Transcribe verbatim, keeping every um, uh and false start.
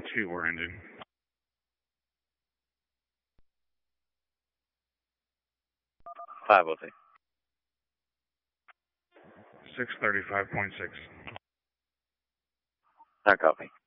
two we're ending. five oh three. six thirty-five point six. I copy.